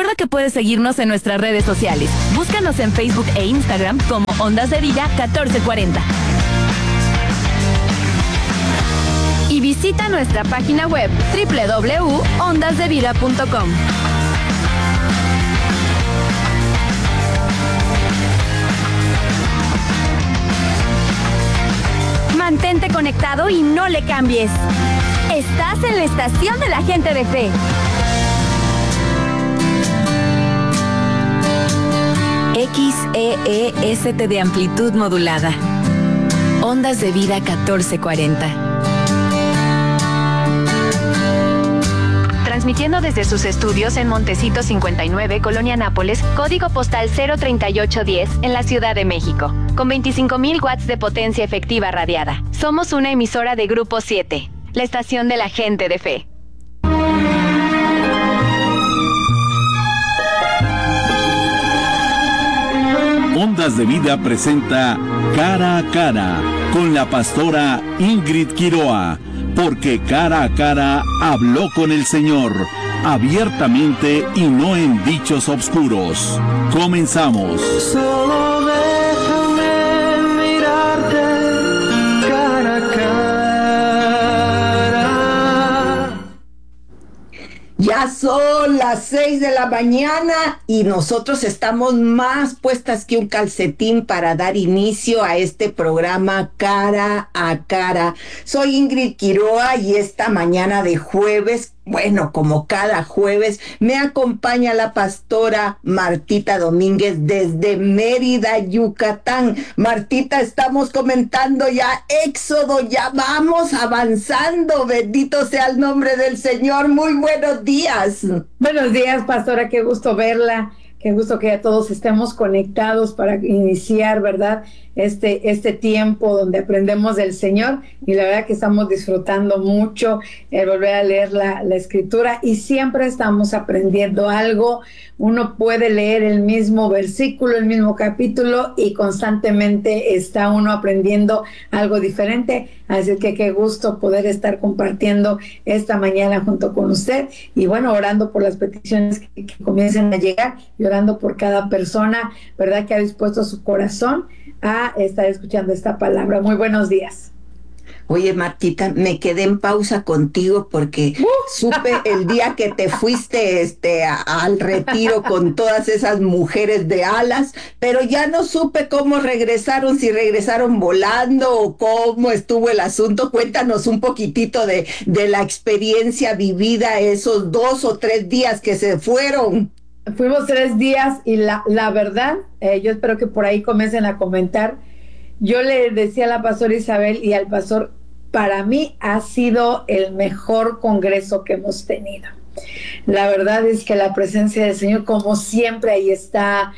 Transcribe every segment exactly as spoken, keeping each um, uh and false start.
Recuerda que puedes seguirnos en nuestras redes sociales. Búscanos en Facebook e Instagram como Ondas de Vida catorce cuarenta. Y visita nuestra página web doble u doble u doble u punto ondas de vida punto com. Mantente conectado y no le cambies. Estás en la estación de la gente de fe. X E E S T de amplitud modulada. Ondas de Vida catorce cuarenta. Transmitiendo desde sus estudios en Montecito cincuenta y nueve, Colonia Nápoles, código postal cero treinta y ocho diez, en la Ciudad de México, con veinticinco mil watts de potencia efectiva radiada. Somos una emisora de Grupo siete, la estación de la gente de fe. Ondas de Vida presenta Cara a Cara con la pastora Ingrid Quiroa, porque cara a cara habló con el Señor, abiertamente y no en dichos obscuros. Comenzamos. Solo déjame mirarte cara a cara. Ya son las seis de la mañana y nosotros estamos más puestas que un calcetín para dar inicio a este programa Cara a Cara. Soy Ingrid Quiroa y esta mañana de jueves, bueno, como cada jueves, me acompaña la pastora Martita Domínguez desde Mérida, Yucatán. Martita, estamos comentando ya Éxodo, ya vamos avanzando. Bendito sea el nombre del Señor. Muy buenos días. Buenos días, pastora, qué gusto verla. Qué gusto que ya todos estemos conectados para iniciar, ¿verdad? Este, este tiempo donde aprendemos del Señor, y la verdad que estamos disfrutando mucho el volver a leer la, la Escritura, y siempre estamos aprendiendo algo. Uno puede leer el mismo versículo, el mismo capítulo, y constantemente está uno aprendiendo algo diferente. Así que qué gusto poder estar compartiendo esta mañana junto con usted, y bueno, orando por las peticiones que, que comiencen a llegar, y orando por cada persona, ¿verdad?, que ha dispuesto su corazón a estar escuchando esta palabra. Muy buenos días. Oye, Martita, me quedé en pausa contigo porque uh. supe el día que te fuiste este, a, al retiro con todas esas mujeres de alas, pero ya no supe cómo regresaron, si regresaron volando o cómo estuvo el asunto. Cuéntanos un poquitito de, de la experiencia vivida esos dos o tres días que se fueron. Fuimos tres días y la, la verdad, eh, yo espero que por ahí comiencen a comentar. Yo le decía a la pastora Isabel y al pastor, para mí ha sido el mejor congreso que hemos tenido. La verdad es que la presencia del Señor, como siempre, ahí está,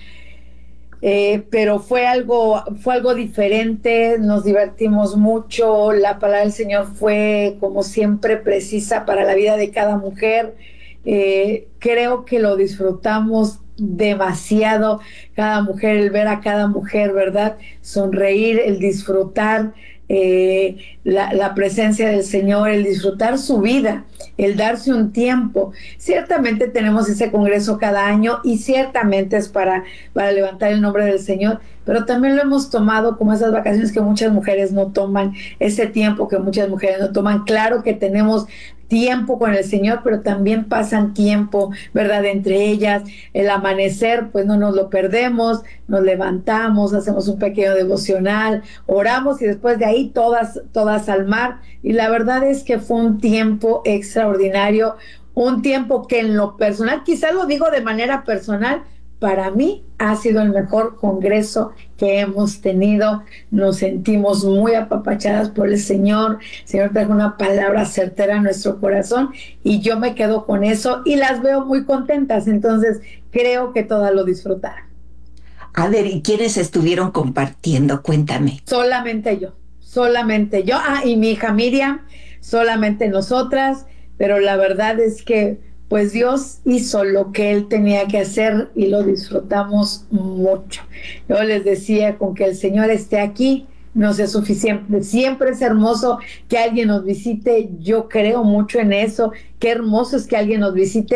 eh, pero fue algo, fue algo diferente, nos divertimos mucho, la palabra del Señor fue, como siempre, precisa para la vida de cada mujer. Eh, creo que lo disfrutamos demasiado, cada mujer, el ver a cada mujer, ¿verdad?, sonreír, el disfrutar eh, la, la presencia del Señor, el disfrutar su vida, el darse un tiempo. Ciertamente tenemos ese congreso cada año y ciertamente es para, para levantar el nombre del Señor, pero también lo hemos tomado como esas vacaciones que muchas mujeres no toman, ese tiempo que muchas mujeres no toman. Claro que tenemos tiempo con el Señor, pero también pasan tiempo, ¿verdad?, entre ellas. El amanecer, pues no nos lo perdemos, nos levantamos, hacemos un pequeño devocional, oramos y después de ahí todas, todas al mar. Y la verdad es que fue un tiempo extraordinario, un tiempo que en lo personal, quizás lo digo de manera personal, para mí ha sido el mejor congreso que hemos tenido. Nos sentimos muy apapachadas por el Señor. El Señor trajo una palabra certera a nuestro corazón y yo me quedo con eso y las veo muy contentas. Entonces creo que todas lo disfrutaron. A ver, ¿y quiénes estuvieron compartiendo? Cuéntame. Solamente yo, solamente yo. Ah, y mi hija Miriam, solamente nosotras. Pero la verdad es que pues Dios hizo lo que Él tenía que hacer y lo disfrutamos mucho. Yo les decía, con que el Señor esté aquí no es suficiente. Siempre es hermoso que alguien nos visite. Yo creo mucho en eso. Qué hermoso es que alguien nos visite,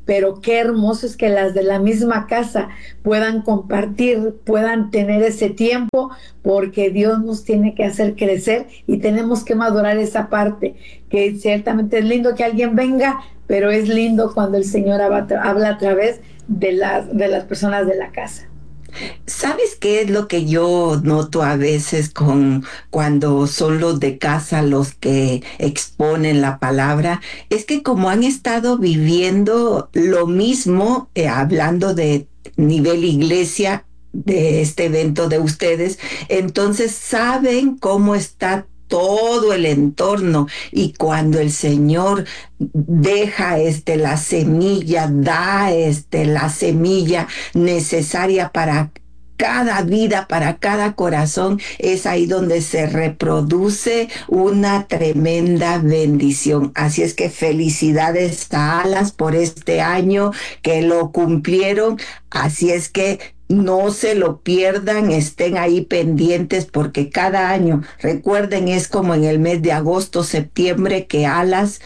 pero qué hermoso es que las de la misma casa puedan compartir, puedan tener ese tiempo, porque Dios nos tiene que hacer crecer y tenemos que madurar esa parte, que ciertamente es lindo que alguien venga, pero es lindo cuando el Señor habla a través de las, de las personas de la casa. ¿Sabes qué es lo que yo noto a veces con cuando son los de casa los que exponen la palabra? Es que como han estado viviendo lo mismo, eh, hablando de nivel iglesia, de este evento de ustedes, entonces saben cómo está todo el entorno, y cuando el Señor deja este la semilla, da este la semilla necesaria para cada vida, para cada corazón, es ahí donde se reproduce una tremenda bendición. Así es que felicidades a Alas por este año que lo cumplieron. Así es que no se lo pierdan, estén ahí pendientes, porque cada año, recuerden, es como en el mes de agosto, septiembre, que Alas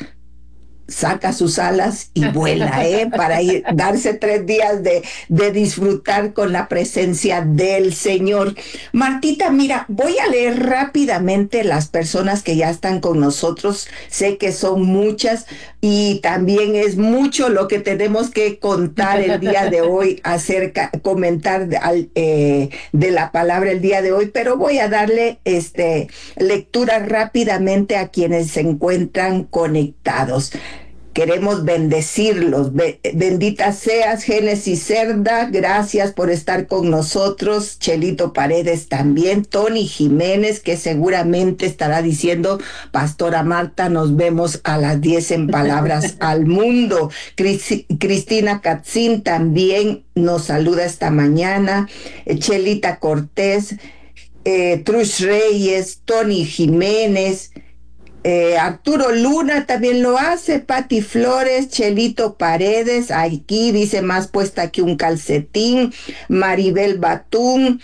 saca sus alas y vuela, ¿eh? Para ir, darse tres días de, de disfrutar con la presencia del Señor. Martita, mira, voy a leer rápidamente las personas que ya están con nosotros. Sé que son muchas y también es mucho lo que tenemos que contar el día de hoy, acerca, comentar de, eh, de la palabra el día de hoy, pero voy a darle este, lectura rápidamente a quienes se encuentran conectados. Queremos bendecirlos. Bendita seas, Génesis Cerda, gracias por estar con nosotros. Chelito Paredes también. Tony Jiménez, que seguramente estará diciendo, Pastora Marta, nos vemos a las diez en Palabras al Mundo. Cris, Cristina Katzin también nos saluda esta mañana. Chelita Cortés, eh, Trush Reyes, Tony Jiménez, Eh, Arturo Luna también lo hace, Pati Flores, Chelito Paredes, aquí dice más puesta que un calcetín, Maribel Batún,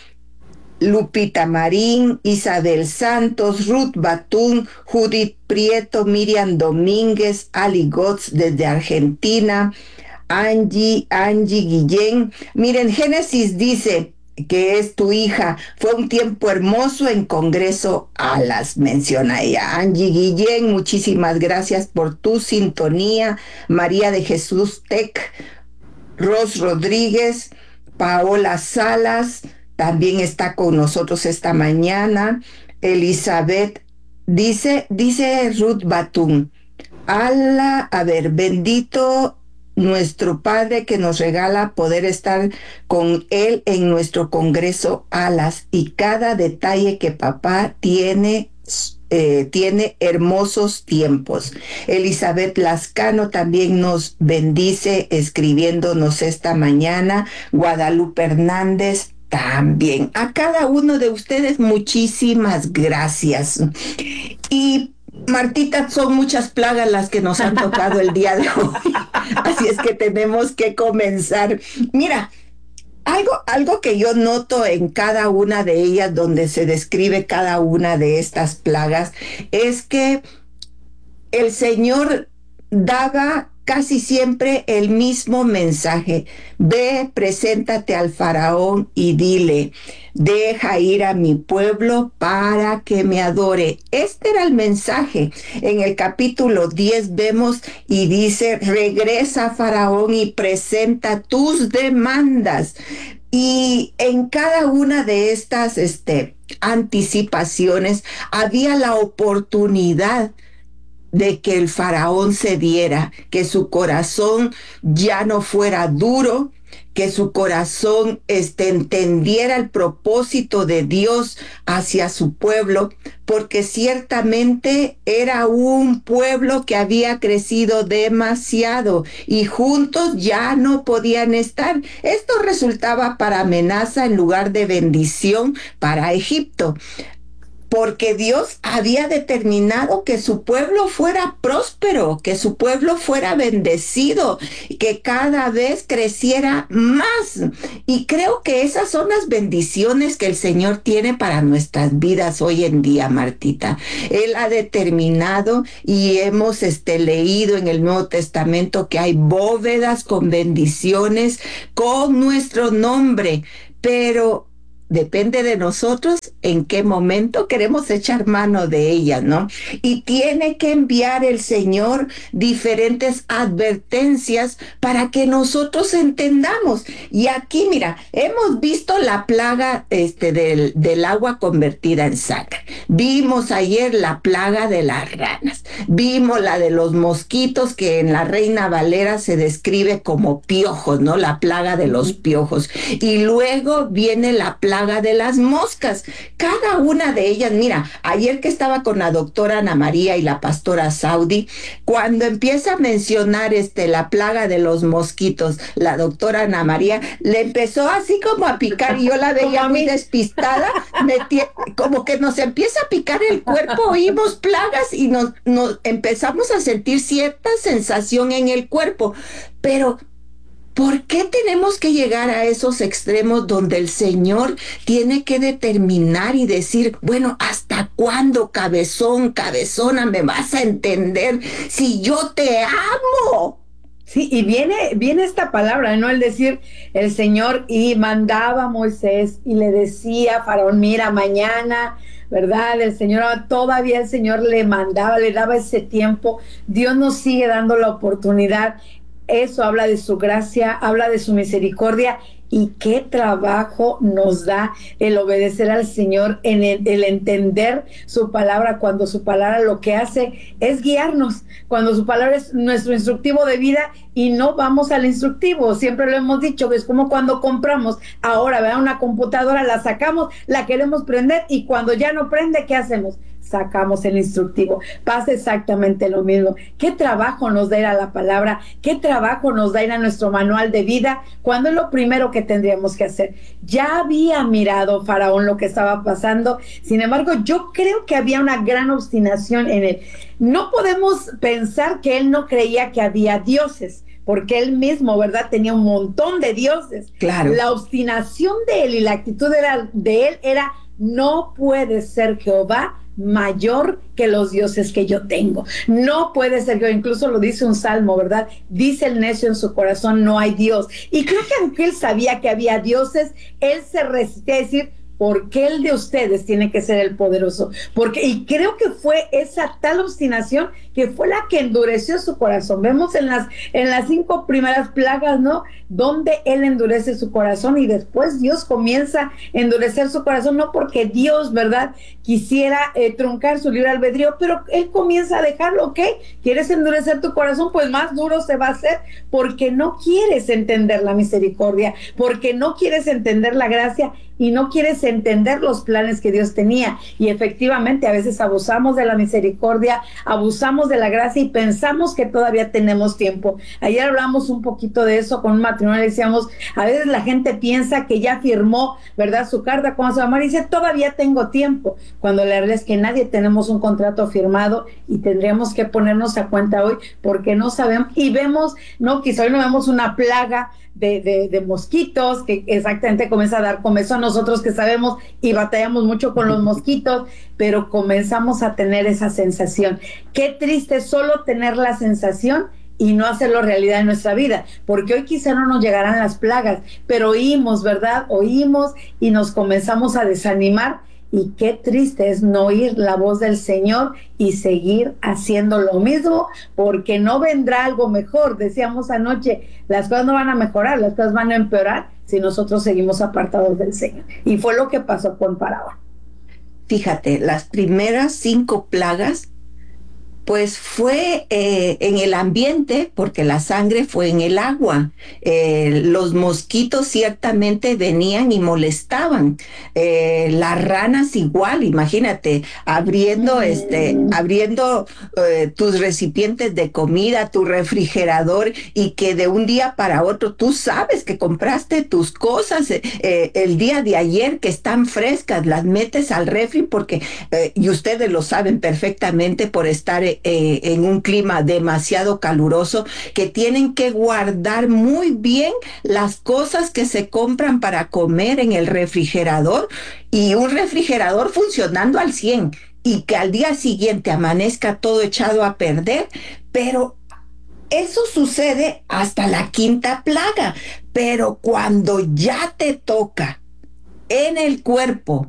Lupita Marín, Isabel Santos, Ruth Batún, Judith Prieto, Miriam Domínguez, Ali Gotz desde Argentina, Angie, Angie Guillén. Miren, Génesis dice que es tu hija, fue un tiempo hermoso en Congreso Alas, menciona ella. Angie Guillén, muchísimas gracias por tu sintonía. María de Jesús Tec, Ros Rodríguez, Paola Salas, también está con nosotros esta mañana. Elizabeth, dice, dice Ruth Batún, Ala, a ver, bendito nuestro Padre que nos regala poder estar con Él en nuestro Congreso Alas, y cada detalle que papá tiene, eh, tiene hermosos tiempos. Elizabeth Lascano también nos bendice escribiéndonos esta mañana. Guadalupe Hernández también. A cada uno de ustedes muchísimas gracias. Y Martita, son muchas plagas las que nos han tocado el día de hoy, así es que tenemos que comenzar. Mira, algo, algo que yo noto en cada una de ellas, donde se describe cada una de estas plagas, es que el Señor daba casi siempre el mismo mensaje. Ve, preséntate al faraón y dile, deja ir a mi pueblo para que me adore. Este era el mensaje. En el capítulo diez vemos y dice, regresa faraón y presenta tus demandas. Y en cada una de estas este, anticipaciones había la oportunidad de que el faraón cediera, que su corazón ya no fuera duro, que su corazón este, entendiera el propósito de Dios hacia su pueblo, porque ciertamente era un pueblo que había crecido demasiado y juntos ya no podían estar. Esto resultaba para amenaza en lugar de bendición para Egipto. porque Dios había determinado que su pueblo fuera próspero, que su pueblo fuera bendecido, que cada vez creciera más. Y creo que esas son las bendiciones que el Señor tiene para nuestras vidas hoy en día, Martita. Él ha determinado y hemos este, leído en el Nuevo Testamento que hay bóvedas con bendiciones con nuestro nombre, pero depende de nosotros en qué momento queremos echar mano de ella, ¿no? Y tiene que enviar el Señor diferentes advertencias para que nosotros entendamos. Y aquí, mira, hemos visto la plaga este, del, del agua convertida en sangre. Vimos ayer la plaga de las ranas. Vimos la de los mosquitos, que en la Reina Valera se describe como piojos, ¿no? La plaga de los piojos. Y luego viene la plaga de las moscas. Cada una de ellas, mira, ayer que estaba con la doctora Ana María y la pastora Saudi, cuando empieza a mencionar este, la plaga de los mosquitos, la doctora Ana María le empezó así como a picar y yo la veía muy despistada, metí, como que nos empieza a picar el cuerpo, oímos plagas y nos, nos empezamos a sentir cierta sensación en el cuerpo, pero ¿por qué tenemos que llegar a esos extremos donde el Señor tiene que determinar y decir, bueno, ¿hasta cuándo, cabezón, cabezona, me vas a entender si yo te amo? Sí, y viene, viene esta palabra, ¿no? El decir, el Señor, y mandaba a Moisés y le decía a Faraón, mira, mañana, ¿verdad? El Señor, todavía el Señor le mandaba, le daba ese tiempo. Dios nos sigue dando la oportunidad. Eso habla de su gracia, habla de su misericordia, y qué trabajo nos da el obedecer al Señor, en el, el entender su palabra, cuando su palabra lo que hace es guiarnos, cuando su palabra es nuestro instructivo de vida y no vamos al instructivo. Siempre lo hemos dicho, es como cuando compramos ahora, ¿verdad? Una computadora, la sacamos, la queremos prender y cuando ya no prende, ¿qué hacemos? Sacamos el instructivo. Pasa exactamente lo mismo. ¿Qué trabajo nos da ir a la palabra? ¿Qué trabajo nos da ir a nuestro manual de vida? Cuando es lo primero que tendríamos que hacer. Ya había mirado Faraón lo que estaba pasando, sin embargo, yo creo que había una gran obstinación en él. No podemos pensar que él no creía que había dioses, porque él mismo, ¿verdad?, tenía un montón de dioses. Claro. La obstinación de él y la actitud era, de él era, no puede ser Jehová mayor que los dioses que yo tengo. No puede ser yo, incluso lo dice un salmo, ¿verdad? Dice el necio en su corazón, no hay Dios. Y creo que aunque él sabía que había dioses, él se resistía a decir, ¿por qué el de ustedes tiene que ser el poderoso? Porque, y creo que fue esa tal obstinación que fue la que endureció su corazón. Vemos en las, en las cinco primeras plagas, ¿no?, donde él endurece su corazón y después Dios comienza a endurecer su corazón, no porque Dios, ¿verdad?, quisiera eh, truncar su libre albedrío, pero él comienza a dejarlo, ¿ok? ¿Quieres endurecer tu corazón? Pues más duro se va a hacer, porque no quieres entender la misericordia, porque no quieres entender la gracia y no quieres entender los planes que Dios tenía. Y efectivamente a veces abusamos de la misericordia, abusamos de la gracia y pensamos que todavía tenemos tiempo. Ayer hablamos un poquito de eso con un matrimonio, decíamos, a veces la gente piensa que ya firmó, ¿verdad?, su carta con su amor y dice, todavía tengo tiempo, cuando la realidad es que nadie tenemos un contrato firmado y tendríamos que ponernos a cuenta hoy, porque no sabemos, y vemos, no, quizá hoy no vemos una plaga De, de, de mosquitos que exactamente comienza a dar comezón, nosotros que sabemos y batallamos mucho con los mosquitos, pero comenzamos a tener esa sensación. Qué triste solo tener la sensación y no hacerlo realidad en nuestra vida, porque hoy quizá no nos llegarán las plagas, pero oímos, ¿verdad? Oímos y nos comenzamos a desanimar. Y qué triste es no oír la voz del Señor y seguir haciendo lo mismo, porque no vendrá algo mejor. Decíamos anoche, las cosas no van a mejorar, las cosas van a empeorar si nosotros seguimos apartados del Señor. Y fue lo que pasó con Faraón. Fíjate, las primeras cinco plagas Pues fue eh, en el ambiente, porque la sangre fue en el agua. Eh, los mosquitos ciertamente venían y molestaban. Eh, las ranas igual, imagínate, abriendo, este, abriendo eh, tus recipientes de comida, tu refrigerador, y que de un día para otro tú sabes que compraste tus cosas eh, eh, el día de ayer, que están frescas, las metes al refri porque, eh, y ustedes lo saben perfectamente por estar eh, Eh, en un clima demasiado caluroso, que tienen que guardar muy bien las cosas que se compran para comer en el refrigerador, y un refrigerador funcionando al cien, y que al día siguiente amanezca todo echado a perder. Pero eso sucede hasta la quinta plaga. Pero cuando ya te toca en el cuerpo,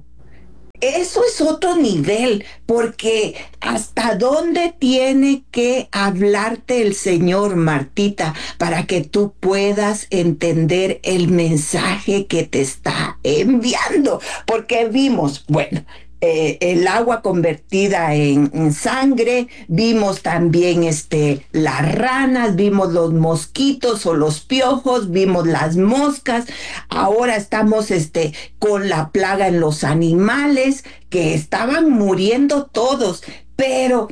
eso es otro nivel, porque hasta dónde tiene que hablarte el Señor, Martita, para que tú puedas entender el mensaje que te está enviando. Porque vimos, bueno, Eh, el agua convertida en, en sangre, vimos también este, las ranas, vimos los mosquitos o los piojos, vimos las moscas. Ahora estamos este, con la plaga en los animales, que estaban muriendo todos, pero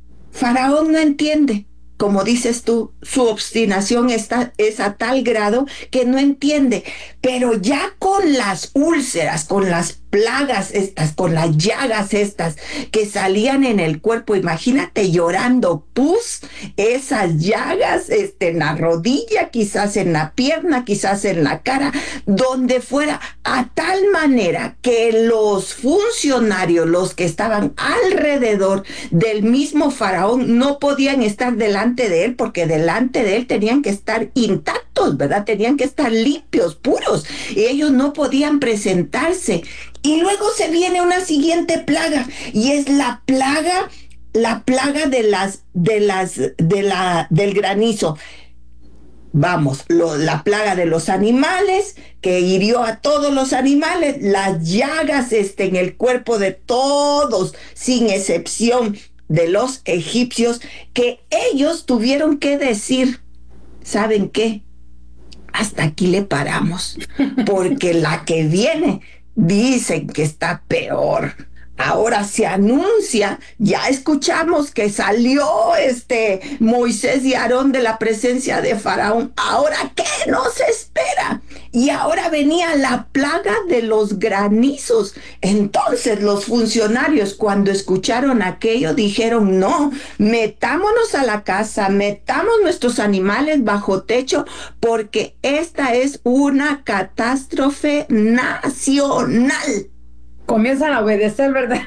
Faraón no entiende. Como dices tú, su obstinación está, es a tal grado que no entiende. Pero ya con las úlceras, con las plagas estas, con las llagas estas que salían en el cuerpo, imagínate llorando pus, esas llagas este, en la rodilla, quizás en la pierna, quizás en la cara, donde fuera, a tal manera que los funcionarios, los que estaban alrededor del mismo Faraón, no podían estar delante de él, porque delante de él tenían que estar intactos, ¿verdad? Tenían que estar limpios, puros, y ellos no podían presentarse. Y luego se viene una siguiente plaga, y es la plaga, la plaga de las, de las, de la, del granizo. Vamos, lo, la plaga de los animales, que hirió a todos los animales, las llagas este, en el cuerpo de todos, sin excepción de los egipcios, que ellos tuvieron que decir, ¿saben qué? Hasta aquí le paramos, porque la que viene dicen que está peor. Ahora se anuncia, ya escuchamos que salió este Moisés y Aarón de la presencia de Faraón. ¿Ahora qué nos espera? Y ahora venía la plaga de los granizos. Entonces los funcionarios, cuando escucharon aquello, dijeron, no, metámonos a la casa, metamos nuestros animales bajo techo, porque esta es una catástrofe nacional. Comienzan a obedecer, ¿verdad?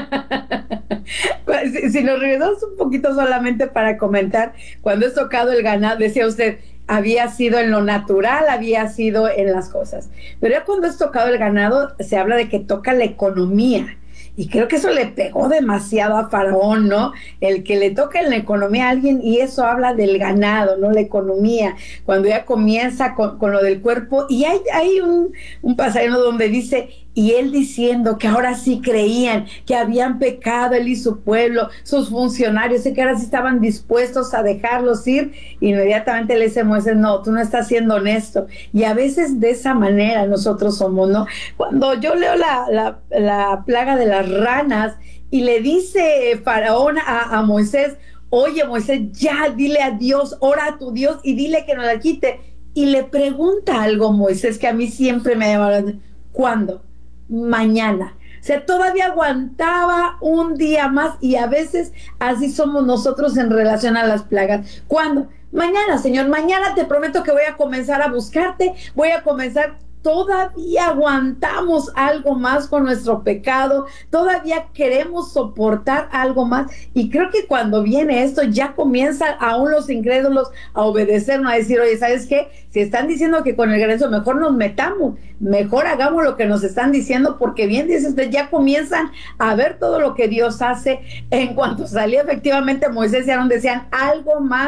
si, si nos regresamos un poquito solamente para comentar, cuando es tocado el ganado, decía usted, había sido en lo natural, había sido en las cosas. Pero ya cuando es tocado el ganado, se habla de que toca la economía. Y creo que eso le pegó demasiado a Faraón, ¿no? El que le toque en la economía a alguien, y eso habla del ganado, ¿no? La economía, cuando ya comienza con, con lo del cuerpo. Y hay, hay un, un pasaje donde dice, y él diciendo que ahora sí creían que habían pecado él y su pueblo, sus funcionarios, y que ahora sí estaban dispuestos a dejarlos ir. Inmediatamente le dice a Moisés, no, tú no estás siendo honesto. Y a veces de esa manera nosotros somos, ¿no? Cuando yo leo la, la, la plaga de las ranas, y le dice Faraón a, a Moisés, oye Moisés, ya dile a Dios, ora a tu Dios y dile que nos la quite. Y le pregunta algo Moisés que a mí siempre me llama, ¿cuándo? Mañana. O sea, todavía aguantaba un día más, y a veces así somos nosotros en relación a las plagas. ¿Cuándo? Mañana, Señor, mañana te prometo que voy a comenzar a buscarte, voy a comenzar. Todavía aguantamos algo más con nuestro pecado, todavía queremos soportar algo más, y creo que cuando viene esto ya comienzan aún los incrédulos a obedecernos, a decir, oye, ¿sabes qué? Si están diciendo que con el granizo mejor nos metamos, mejor hagamos lo que nos están diciendo, porque bien dice usted, ya comienzan a ver todo lo que Dios hace. En cuanto salía efectivamente Moisés y Aarón decían, algo más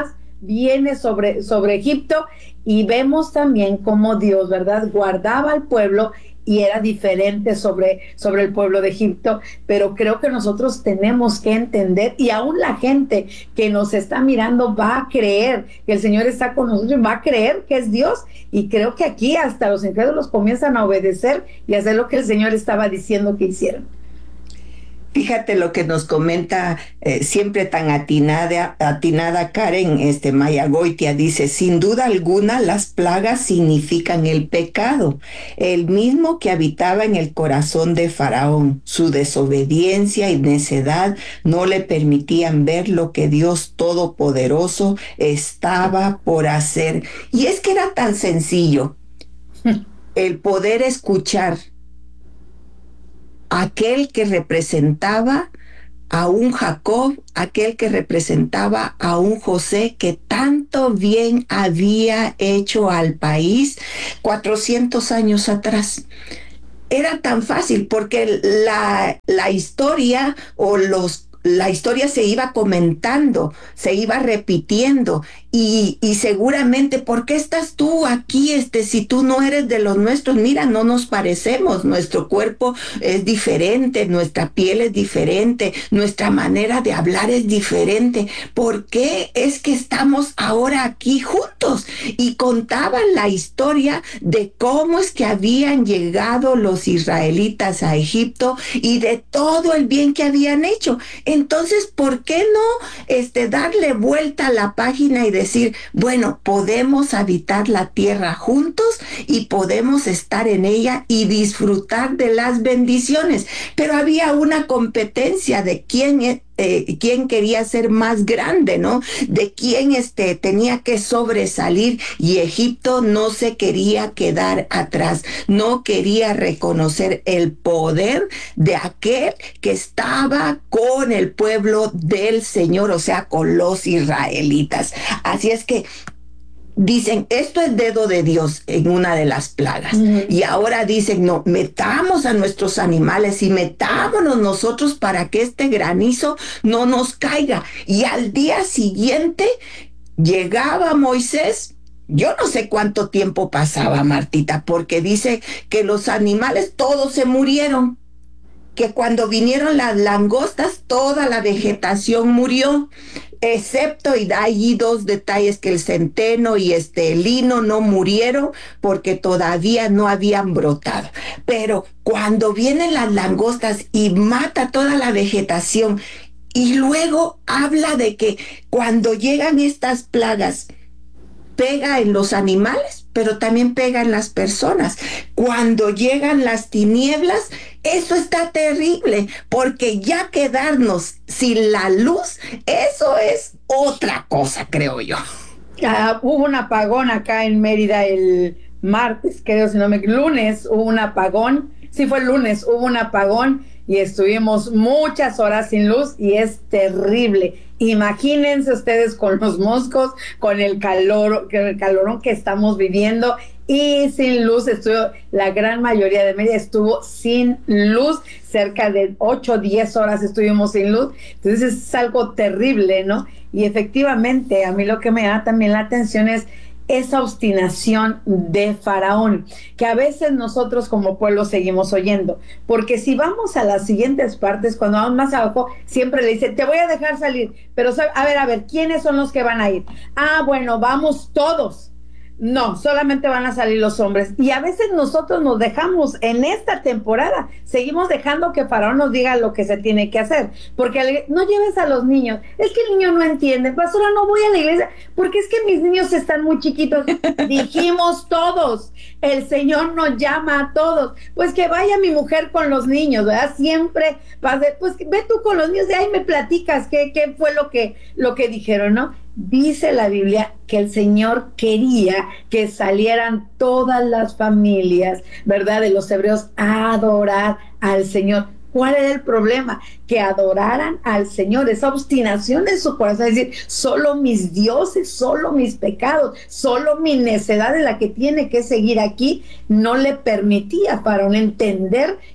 viene sobre, sobre Egipto, y vemos también cómo Dios, ¿verdad?, guardaba al pueblo y era diferente sobre, sobre el pueblo de Egipto. Pero creo que nosotros tenemos que entender, y aún la gente que nos está mirando va a creer que el Señor está con nosotros, va a creer que es Dios, y creo que aquí hasta los incrédulos comienzan a obedecer y hacer lo que el Señor estaba diciendo que hicieran. Fíjate lo que nos comenta eh, siempre tan atinada, atinada Karen este, Mayagoitia. Dice, sin duda alguna las plagas significan el pecado, el mismo que habitaba en el corazón de Faraón. Su desobediencia y necedad no le permitían ver lo que Dios Todopoderoso estaba por hacer. Y es que era tan sencillo el poder escuchar aquel que representaba a un Jacob, aquel que representaba a un José que tanto bien había hecho al país cuatrocientos años atrás. Era tan fácil porque la, la historia o los la historia se iba comentando, se iba repitiendo, y, y seguramente, ¿por qué estás tú aquí este, si tú no eres de los nuestros? Mira, no nos parecemos, nuestro cuerpo es diferente, nuestra piel es diferente, nuestra manera de hablar es diferente. ¿Por qué es que estamos ahora aquí juntos? Y contaban la historia de cómo es que habían llegado los israelitas a Egipto y de todo el bien que habían hecho. Entonces, ¿por qué no este, darle vuelta a la página y decir, bueno, podemos habitar la tierra juntos y podemos estar en ella y disfrutar de las bendiciones? Pero había una competencia de quién Eh, quién quería ser más grande, ¿no? De quién este, tenía que sobresalir, y Egipto no se quería quedar atrás, no quería reconocer el poder de aquel que estaba con el pueblo del Señor, o sea, con los israelitas. Así es que dicen, esto es dedo de Dios en una de las plagas. Uh-huh. Y ahora dicen, no, metamos a nuestros animales y metámonos nosotros para que este granizo no nos caiga. Y al día siguiente llegaba Moisés. Yo no sé cuánto tiempo pasaba, Martita, porque dice que los animales todos se murieron, que cuando vinieron las langostas toda la vegetación murió, excepto, y da allí dos detalles, que el centeno y este el lino no murieron porque todavía no habían brotado. Pero cuando vienen las langostas y mata toda la vegetación, y luego habla de que cuando llegan estas plagas pega en los animales, pero también pega en las personas. Cuando llegan las tinieblas, eso está terrible, porque ya quedarnos sin la luz, eso es otra cosa, creo yo. Uh, hubo un apagón acá en Mérida el martes, creo, si no me equivoco, lunes hubo un apagón, sí fue el lunes, hubo un apagón y estuvimos muchas horas sin luz y es terrible. Imagínense ustedes con los moscos, con el calor, el calorón que estamos viviendo y sin luz. Estuvo, la gran mayoría de Mérida estuvo sin luz, cerca de ocho o diez horas estuvimos sin luz. Entonces es algo terrible, ¿no? Y efectivamente a mí lo que me da también la atención es esa obstinación de Faraón, que a veces nosotros como pueblo seguimos oyendo, porque si vamos a las siguientes partes, cuando vamos más abajo, siempre le dice, te voy a dejar salir, pero a ver, a ver, ¿quiénes son los que van a ir? Ah, bueno, vamos todos. No, solamente van a salir los hombres. Y a veces nosotros nos dejamos, en esta temporada, seguimos dejando que Faraón nos diga lo que se tiene que hacer. Porque no lleves a los niños. Es que el niño no entiende. Pastora, no voy a la iglesia porque es que mis niños están muy chiquitos. Dijimos todos, el Señor nos llama a todos. Pues que vaya mi mujer con los niños, ¿verdad? Siempre, pues ve tú con los niños, de ahí me platicas qué, qué fue lo que, lo que dijeron, ¿no? Dice la Biblia que el Señor quería que salieran todas las familias, ¿verdad?, de los hebreos a adorar al Señor. ¿Cuál era el problema? Que adoraran al Señor, esa obstinación en su corazón, es decir, solo mis dioses, solo mis pecados, solo mi necedad es la que tiene que seguir aquí, no le permitía a Faraón entender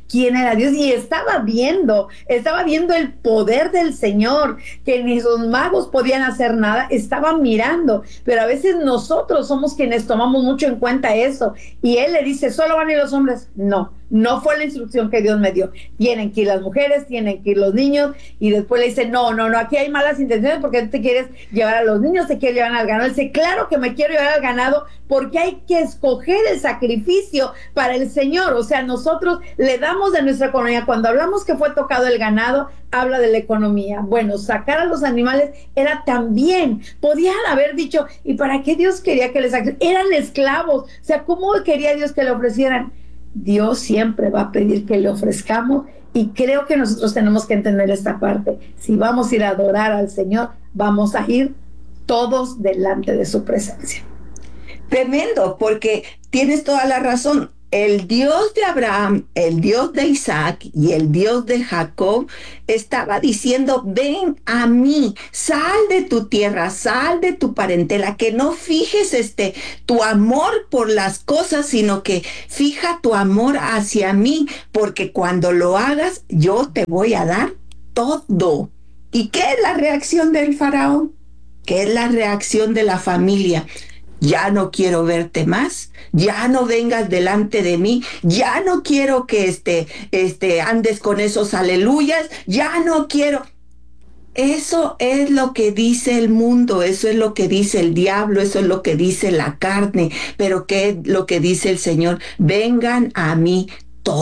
quién era Dios y estaba viendo, estaba viendo el poder del Señor, que ni sus magos podían hacer nada, estaban mirando, pero a veces nosotros somos quienes tomamos mucho en cuenta eso, y él le dice, ¿solo van a ir los hombres? No, no fue la instrucción que Dios me dio, tienen que ir las mujeres, tienen que ir los niños, y después le dice, no, no, no, aquí hay malas intenciones porque tú te quieres llevar a los niños, te quieres llevar al ganado. Él dice, claro que me quiero llevar al ganado porque hay que escoger el sacrificio para el Señor, o sea, nosotros le damos de nuestra economía. Cuando hablamos que fue tocado el ganado, habla de la economía. Bueno, sacar a los animales era también, podían haber dicho, ¿y para qué Dios quería que les sacrificaran? Eran esclavos, o sea, ¿cómo quería Dios que le ofrecieran? Dios siempre va a pedir que le ofrezcamos, y creo que nosotros tenemos que entender esta parte. Si vamos a ir a adorar al Señor, vamos a ir todos delante de su presencia. Tremendo, porque tienes toda la razón. El Dios de Abraham, el Dios de Isaac y el Dios de Jacob estaba diciendo, ven a mí, sal de tu tierra, sal de tu parentela, que no fijes este tu amor por las cosas, sino que fija tu amor hacia mí, porque cuando lo hagas, yo te voy a dar todo. ¿Y qué es la reacción del faraón? ¿Qué es la reacción de la familia? Ya no quiero verte más, ya no vengas delante de mí, ya no quiero que este, este, andes con esos aleluyas, ya no quiero. Eso es lo que dice el mundo, eso es lo que dice el diablo, eso es lo que dice la carne, pero ¿qué es lo que dice el Señor? Vengan a mí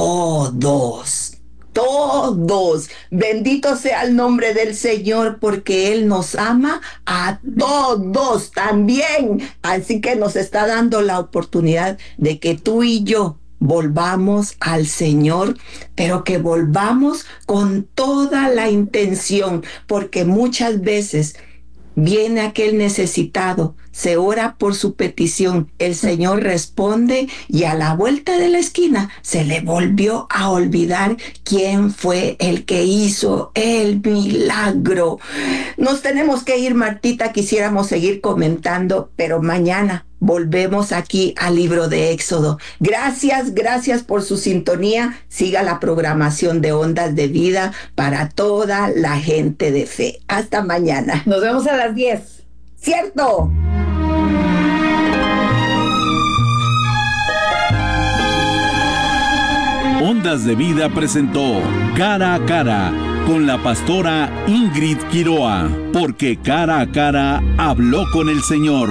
todos. Todos, bendito sea el nombre del Señor, porque Él nos ama a todos también. Así que nos está dando la oportunidad de que tú y yo volvamos al Señor, pero que volvamos con toda la intención, porque muchas veces viene aquel necesitado, se ora por su petición, el Señor responde y a la vuelta de la esquina se le volvió a olvidar quién fue el que hizo el milagro. Nos tenemos que ir, Martita, quisiéramos seguir comentando, pero mañana volvemos aquí al libro de Éxodo. Gracias, gracias por su sintonía. Siga la programación de Ondas de Vida para toda la gente de fe. Hasta mañana. Nos vemos a las diez. ¡Cierto! Ondas de Vida presentó Cara a Cara con la pastora Ingrid Quiroa, porque cara a cara habló con el Señor,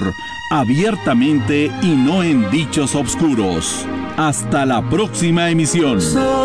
abiertamente y no en dichos obscuros. Hasta la próxima emisión.